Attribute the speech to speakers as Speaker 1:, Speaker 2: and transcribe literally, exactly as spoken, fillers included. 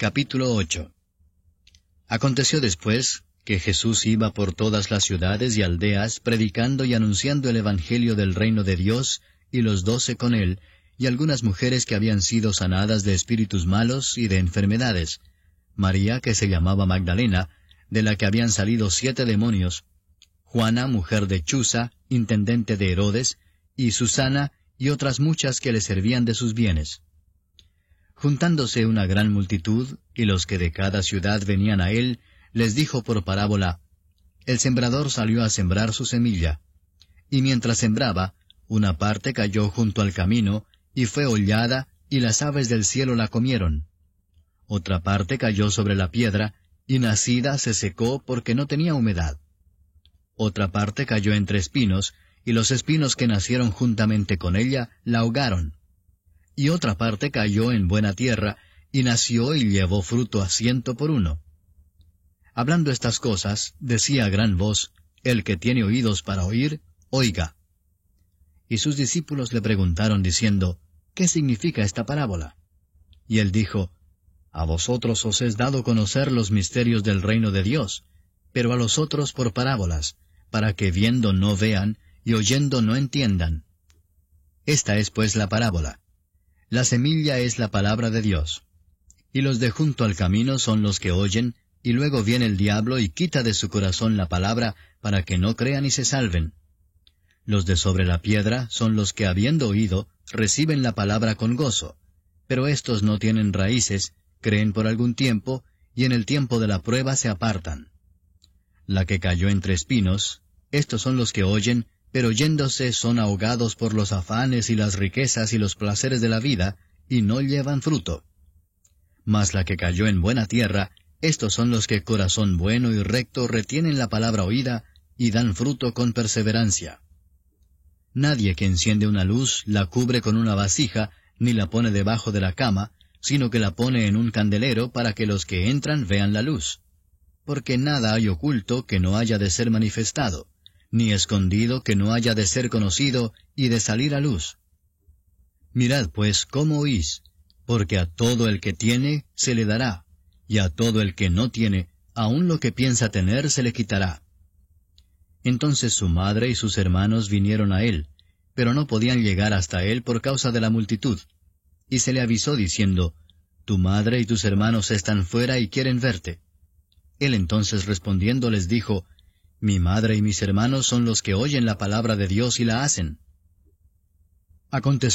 Speaker 1: Capítulo ocho. Aconteció después que Jesús iba por todas las ciudades y aldeas, predicando y anunciando el Evangelio del reino de Dios, y los doce con él, y algunas mujeres que habían sido sanadas de espíritus malos y de enfermedades. María, que se llamaba Magdalena, de la que habían salido siete demonios, Juana, mujer de Chuza, intendente de Herodes, y Susana, y otras muchas que le servían de sus bienes. Juntándose una gran multitud, y los que de cada ciudad venían a él, les dijo por parábola, El sembrador salió a sembrar su semilla. Y mientras sembraba, una parte cayó junto al camino, y fue hollada, y las aves del cielo la comieron. Otra parte cayó sobre la piedra, y nacida se secó porque no tenía humedad. Otra parte cayó entre espinos, y los espinos que nacieron juntamente con ella la ahogaron. Y otra parte cayó en buena tierra, y nació y llevó fruto a ciento por uno. Hablando estas cosas, decía a gran voz, El que tiene oídos para oír, oiga. Y sus discípulos le preguntaron diciendo, ¿Qué significa esta parábola? Y él dijo, A vosotros os es dado conocer los misterios del reino de Dios, pero a los otros por parábolas, para que viendo no vean, y oyendo no entiendan. Esta es pues la parábola. La semilla es la palabra de Dios. Y los de junto al camino son los que oyen, y luego viene el diablo y quita de su corazón la palabra, para que no crean y se salven. Los de sobre la piedra son los que, habiendo oído, reciben la palabra con gozo, pero éstos no tienen raíces, creen por algún tiempo, y en el tiempo de la prueba se apartan. La que cayó entre espinos, estos son los que oyen, pero yéndose son ahogados por los afanes y las riquezas y los placeres de la vida, y no llevan fruto. Mas la que cayó en buena tierra, estos son los que corazón bueno y recto retienen la palabra oída, y dan fruto con perseverancia. Nadie que enciende una luz la cubre con una vasija, ni la pone debajo de la cama, sino que la pone en un candelero para que los que entran vean la luz. Porque nada hay oculto que no haya de ser manifestado, ni escondido que no haya de ser conocido y de salir a luz. Mirad pues cómo oís, porque a todo el que tiene se le dará, y a todo el que no tiene, aun lo que piensa tener se le quitará. Entonces su madre y sus hermanos vinieron a él, pero no podían llegar hasta él por causa de la multitud. Y se le avisó diciendo, Tu madre y tus hermanos están fuera y quieren verte. Él entonces respondiendo les dijo, Mi madre y mis hermanos son los que oyen la palabra de Dios y la hacen. Aconteció